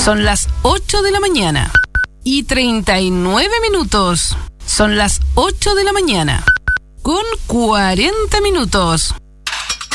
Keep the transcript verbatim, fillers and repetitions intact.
Son las ocho de la mañana y treinta y nueve minutos. Son las ocho de la mañana con cuarenta minutos.